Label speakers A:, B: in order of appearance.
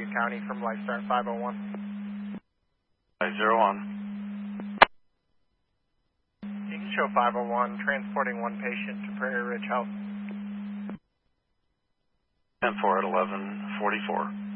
A: Columbia County from LifeStar 501.
B: 501.
A: You can show 501, transporting one patient to Prairie Ridge Health.
B: 10-4 at 11:44.